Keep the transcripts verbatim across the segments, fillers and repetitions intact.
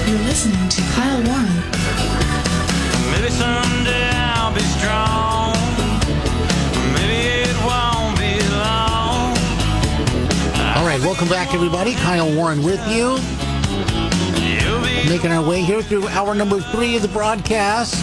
You're listening to Kyle Warren. Maybe someday I'll be strong. Maybe it won't be long. All right, welcome back, everybody. Kyle Warren with you. Making our way here through hour number three of the broadcast.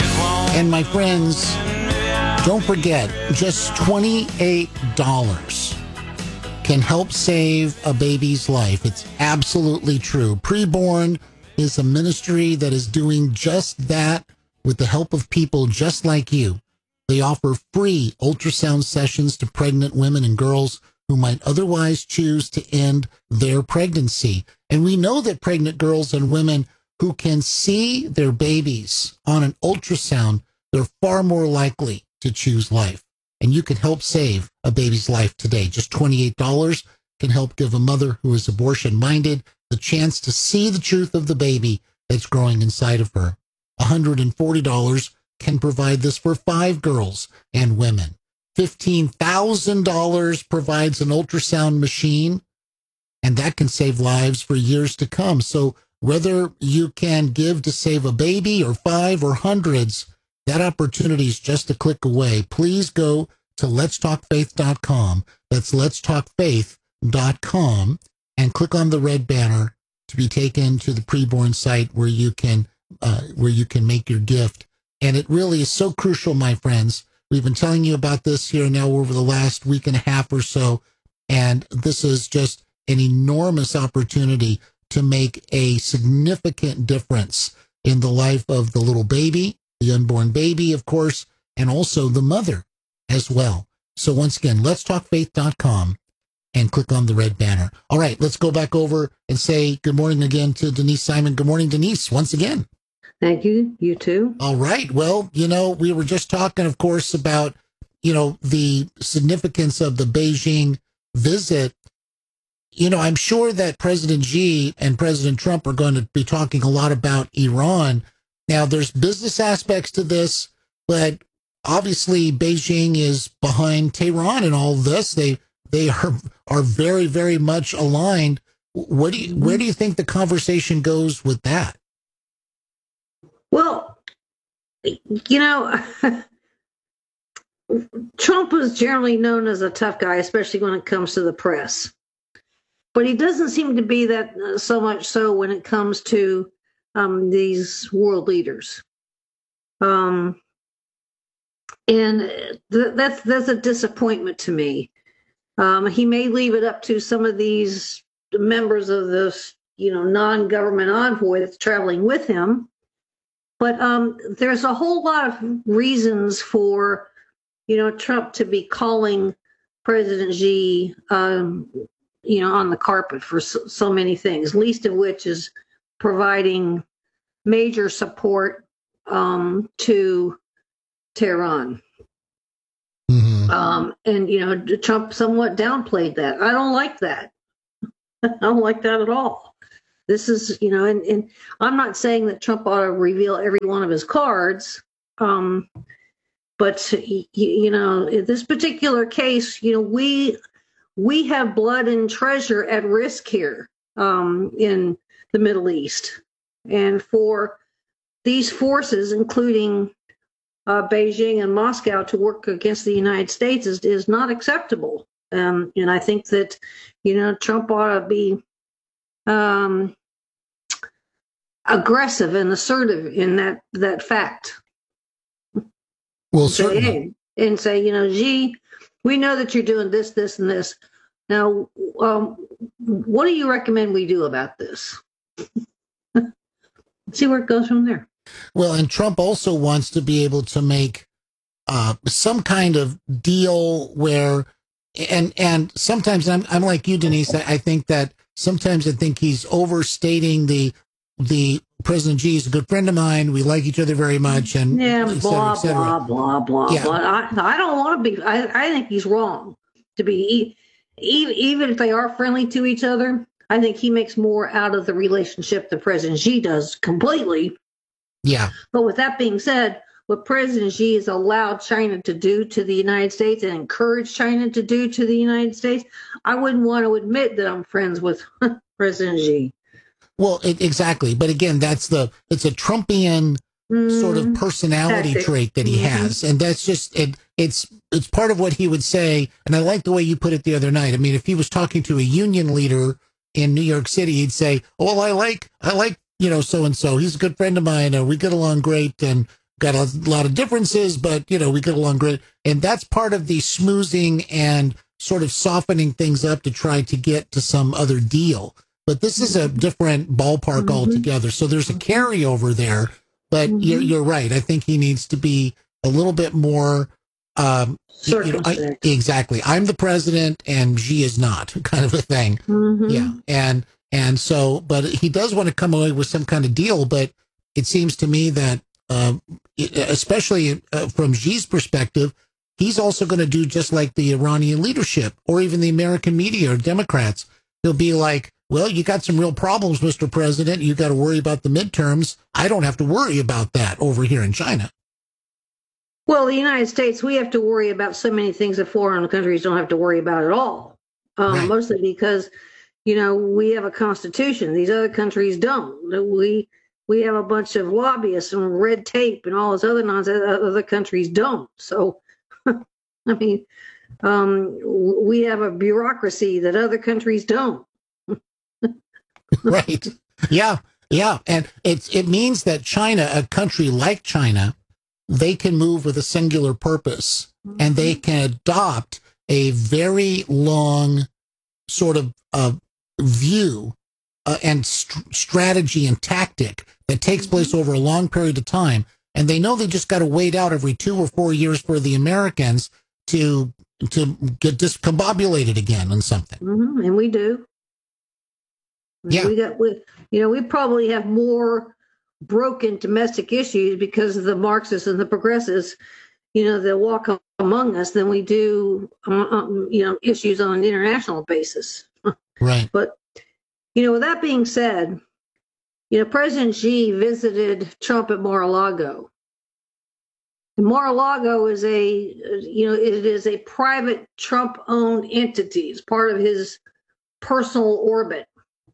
And my friends, don't forget, just twenty-eight dollars can help save a baby's life. It's absolutely true. Preborn is a ministry that is doing just that with the help of people just like you. They offer free ultrasound sessions to pregnant women and girls who might otherwise choose to end their pregnancy. And we know that pregnant girls and women who can see their babies on an ultrasound, they're far more likely to choose life. And you can help save a baby's life today. Just twenty-eight dollars can help give a mother who is abortion-minded the chance to see the truth of the baby that's growing inside of her. one hundred forty dollars can provide this for five girls and women. fifteen thousand dollars provides an ultrasound machine, and that can save lives for years to come. So whether you can give to save a baby or five or hundreds, that opportunity is just a click away. Please go to lets talk faith dot com. That's lets talk faith dot com and click on the red banner to be taken to the Preborn site where you can uh, where you can make your gift. And it really is so crucial, my friends. We've been telling you about this here now over the last week and a half or so, and this is just an enormous opportunity to make a significant difference in the life of the little baby, the unborn baby, of course, and also the mother as well. So once again, lets talk faith dot com and click on the red banner. All right, let's go back over and say good morning again to Denise Simon. Good morning, Denise, once again. Thank you. You too. All right. Well, you know, we were just talking, of course, about, you know, the significance of the Beijing visit. You know, I'm sure that President Xi and President Trump are going to be talking a lot about Iran. Now, there's business aspects to this, but obviously Beijing is behind Tehran in all this. They they are are very, very much aligned. What do you, where do you think the conversation goes with that? Well, you know, Trump was generally known as a tough guy, especially when it comes to the press. But he doesn't seem to be that uh, so much so when it comes to um, these world leaders. Um, and th- that's that's a disappointment to me. Um, he may leave it up to some of these members of this, you know, non-government envoy that's traveling with him. But um, there's a whole lot of reasons for, you know, Trump to be calling President Xi, um, you know, on the carpet for so, so many things, least of which is providing major support um, to Tehran. Mm-hmm. Um, and, you know, Trump somewhat downplayed that. I don't like that. I don't like that at all. This is, you know, and, and I'm not saying that Trump ought to reveal every one of his cards, um, but, you, you know, in this particular case, you know, we we have blood and treasure at risk here um, in the Middle East. And for these forces, including uh, Beijing and Moscow, to work against the United States is, is not acceptable. Um, and I think that, you know, Trump ought to be um, aggressive and assertive in that, that fact. Well, say, certainly. Hey, and say, you know, Xi, we know that you're doing this, this, and this. Now, um, what do you recommend we do about this? See where it goes from there. Well, and Trump also wants to be able to make uh, some kind of deal where, and and sometimes I'm I'm like you, Denise. I, I think that sometimes I think he's overstating the the President Xi is a good friend of mine. We like each other very much, and yeah, et cetera, blah et cetera. blah blah blah Yeah. blah. I I don't want to be. I I think he's wrong to be. Even even if they are friendly to each other, I think he makes more out of the relationship than President Xi does completely. Yeah. But with that being said, what President Xi has allowed China to do to the United States and encouraged China to do to the United States, I wouldn't want to admit that I'm friends with President Xi. Well, it, exactly. But again, that's the it's a Trumpian Mm, sort of personality tactic. trait that he Mhm. has, and that's just it. It's it's part of what he would say. And I like the way you put it the other night. I mean, if he was talking to a union leader in New York City, he'd say, "Oh, well, I like I like you know so and so. He's a good friend of mine. Uh, we get along great, and got a lot of differences, but you know we get along great." And that's part of the schmoozing and sort of softening things up to try to get to some other deal. But this is a different ballpark Mhm. altogether. So there's a carryover there. But Mhm. you're, you're right. I think he needs to be a little bit more. Um, you know, I, Circumspect. exactly. I'm the president, and Xi is not, kind of a thing. Mhm. Yeah, and and so, but he does want to come away with some kind of deal. But it seems to me that, um, it- especially uh, from Xi's perspective, he's also going to do just like the Iranian leadership or even the American media or Democrats. He'll be like, well, you got some real problems, Mister President. You got to worry about the midterms. I don't have to worry about that over here in China. Well, the United States, we have to worry about so many things that foreign countries don't have to worry about at all. Um, Right. Mostly because, you know, we have a constitution. These other countries don't. We we have a bunch of lobbyists and red tape and all this other nonsense. Other countries don't. So, I mean, um, we have a bureaucracy that other countries don't. Right. Yeah. Yeah. And it's, it means that China, a country like China, they can move with a singular purpose and they can adopt a very long sort of uh, view uh, and st- strategy and tactic that takes place over a long period of time. And they know they just got to wait out every two or four years for the Americans to to get discombobulated again on something. hmm And we do. Yeah. We got, we, you know, we probably have more broken domestic issues because of the Marxists and the progressives, you know, that walk among us than we do, uh, um, you know, issues on an international basis. Right. But, you know, with that being said, you know, President Xi visited Trump at Mar-a-Lago. And Mar-a-Lago is a, you know, it is a private Trump-owned entity. It's part of his personal orbit.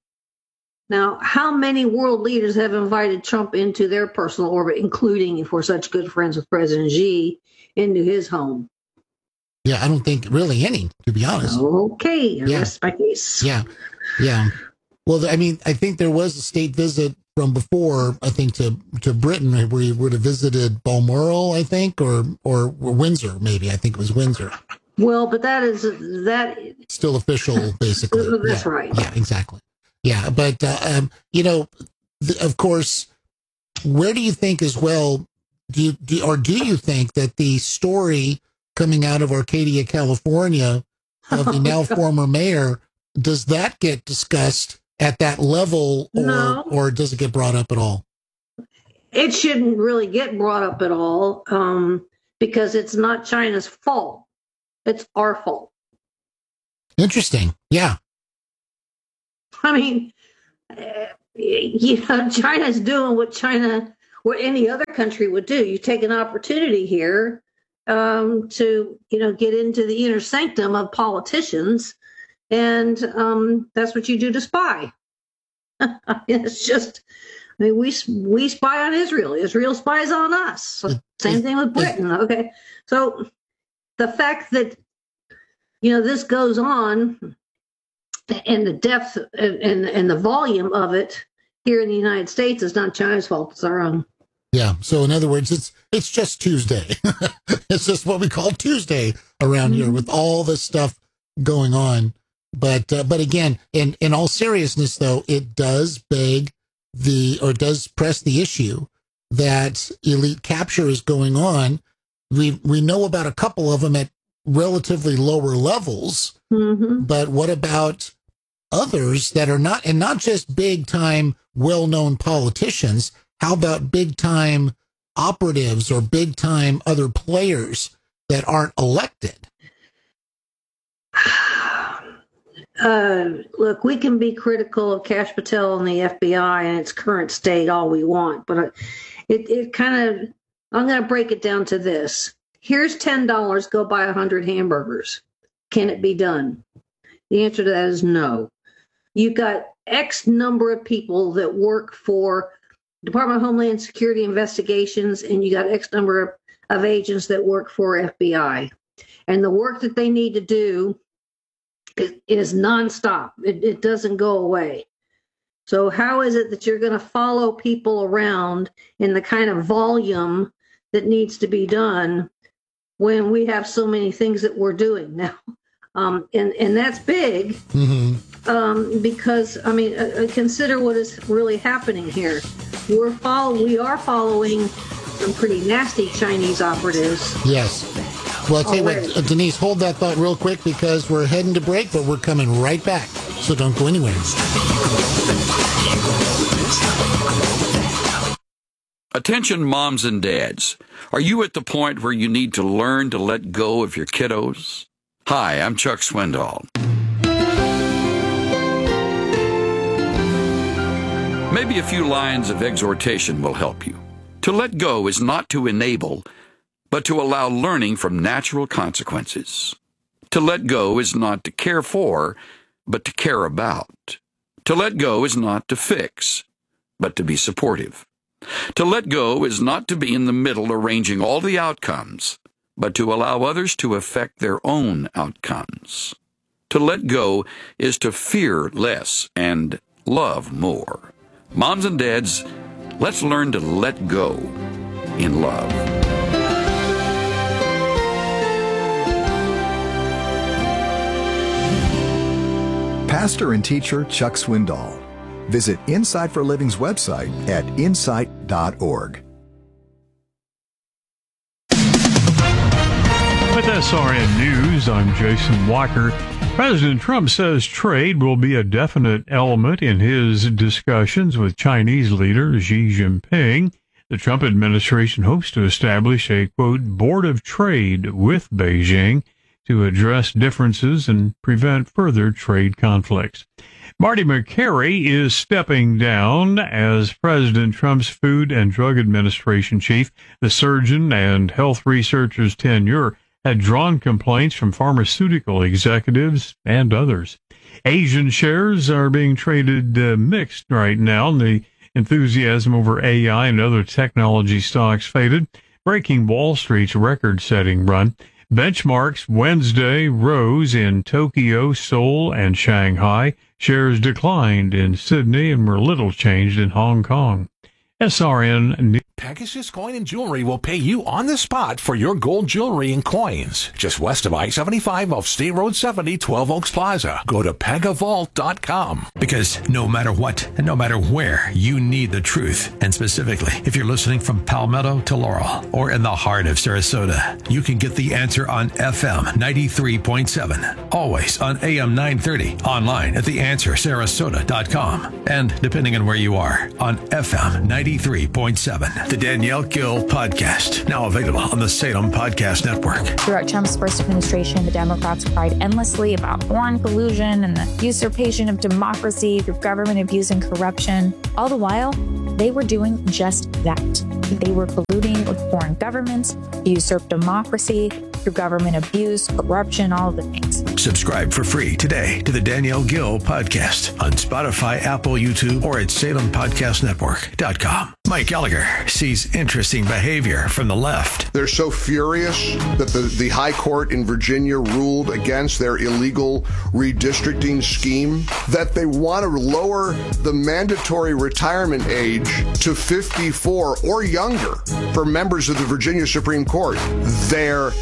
Now, how many world leaders have invited Trump into their personal orbit, including, if we're such good friends with President Xi, into his home? Yeah, I don't think really any, to be honest. Okay, I Yeah. rest my case. Yeah, yeah. Well, I mean, I think there was a state visit from before, I think, to, to Britain, where he would have visited Balmoral, I think, or, or Windsor, maybe. I think it was Windsor. Well, but that is, that, Still official, basically. That's Yeah, right. Yeah, exactly. Yeah, but, uh, um, you know, th- of course, where do you think as well, do you, do, or do you think that the story coming out of Arcadia, California, of the now former mayor, does that get discussed at that level, or No. or does it get brought up at all? it shouldn't really get brought up at all, um, because it's not China's fault. It's our fault. Interesting. Yeah. I mean, uh, you know, China's doing what China, what any other country would do. You take an opportunity here um, to, you know, get into the inner sanctum of politicians, and um, that's what you do to spy. It's just, I mean, we we spy on Israel. Israel spies on us. So same thing with Britain. Okay, so the fact that, you know, this goes on, and the depth and, and the volume of it here in the United States is not China's fault, it's our own. Yeah. So in other words, it's it's just Tuesday. It's just what we call Tuesday around mm-hmm. here with all this stuff going on. But uh, but again, in in all seriousness, though, it does beg the or does press the issue that elite capture is going on. We we know about a couple of them at relatively lower levels, mm-hmm. but what about others that are not, and not just big time, well-known politicians? How about big time operatives or big time other players that aren't elected? Uh, look, we can be critical of Kash Patel and the F B I and its current state all we want, but it, it kind of, I'm going to break it down to this. Here's ten dollars, go buy one hundred hamburgers. Can it be done? The answer to that is no. You've got X number of people that work for Department of Homeland Security investigations, and you got X number of, of agents that work for F B I. And the work that they need to do is, is nonstop. It, it doesn't go away. So how is it that you're going to follow people around in the kind of volume that needs to be done when we have so many things that we're doing now? Um, and, and that's big mm-hmm. um, because, I mean, uh, consider what is really happening here. We're follow- we are following some pretty nasty Chinese operatives. Yes. Well, I'll tell you what, uh, Denise, hold that thought real quick because we're heading to break, but we're coming right back. So don't go anywhere. Attention moms and dads. Are you at the point where you need to learn to let go of your kiddos? Hi, I'm Chuck Swindoll. Maybe a few lines of exhortation will help you. To let go is not to enable, but to allow learning from natural consequences. To let go is not to care for, but to care about. To let go is not to fix, but to be supportive. To let go is not to be in the middle arranging all the outcomes, but to allow others to affect their own outcomes. To let go is to fear less and love more. Moms and dads, let's learn to let go in love. Pastor and teacher Chuck Swindoll. Visit Insight for Living's website at insight dot org. With S R N News, I'm Jason Walker. President Trump says trade will be a definite element in his discussions with Chinese leader Xi Jinping. The Trump administration hopes to establish a, quote, board of trade with Beijing to address differences and prevent further trade conflicts. Marty McCary is stepping down as President Trump's Food and Drug Administration chief. The surgeon and health researcher's tenure had drawn complaints from pharmaceutical executives and others. Asian shares are being traded uh, mixed right now, and the enthusiasm over A I and other technology stocks faded, breaking Wall Street's record-setting run. Benchmarks Wednesday rose in Tokyo, Seoul, and Shanghai. Shares declined in Sydney and were little changed in Hong Kong. S R N Pegasus Coin and Jewelry will pay you on the spot for your gold jewelry and coins. Just west of I seventy-five off State Road seventy, twelve Oaks Plaza. Go to pegavault dot com. Because no matter what and no matter where, you need the truth. And specifically, if you're listening from Palmetto to Laurel or in the heart of Sarasota, you can get the answer on F M ninety-three point seven. Always on A M nine thirty. Online at the answer sarasota dot com. And depending on where you are, on F M ninety-three point seven. The Danielle Gill Podcast, now available on the Salem Podcast Network. Throughout Trump's first administration, the Democrats cried endlessly about foreign collusion and the usurpation of democracy through government abuse and corruption. All the while, they were doing just that. They were colluding with foreign governments to usurp democracy through government abuse, corruption, all of the things. Subscribe for free today to the Danielle Gill Podcast on Spotify, Apple, YouTube, or at salem podcast network dot com. Mike Gallagher sees interesting behavior from the left. They're so furious that the, the High Court in Virginia ruled against their illegal redistricting scheme that they want to lower the mandatory retirement age to fifty-four or younger for members of the Virginia Supreme Court. They're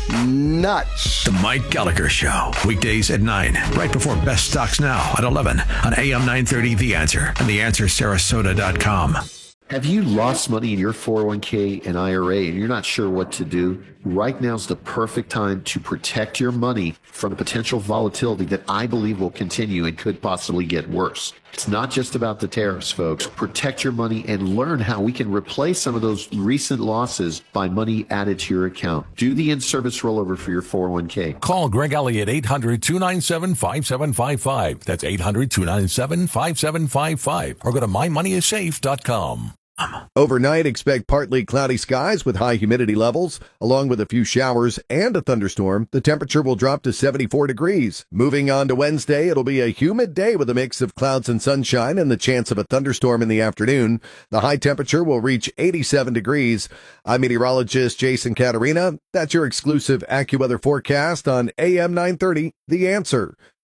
nuts. The Mike Gallagher Show, weekdays at nine, right before Best Stocks Now at eleven on A M nine thirty The Answer and the answer sarasota dot com. Have you lost money in your four oh one k and I R A and you're not sure what to do? Right now's the perfect time to protect your money from potential volatility that I believe will continue and could possibly get worse. It's not just about the tariffs, folks. Protect your money and learn how we can replace some of those recent losses by money added to your account. Do the in-service rollover for your four oh one k. Call Greg Elliott, eight hundred, two nine seven, five seven five five. That's eight hundred, two nine seven, five seven five five. Or go to my money is safe dot com. Overnight, expect partly cloudy skies with high humidity levels, along with a few showers and a thunderstorm. The temperature will drop to seventy-four degrees. Moving on to Wednesday, it'll be a humid day with a mix of clouds and sunshine and the chance of a thunderstorm in the afternoon. The high temperature will reach eighty-seven degrees. I'm meteorologist Jason Caterina. That's your exclusive AccuWeather forecast on A M nine thirty, The Answer.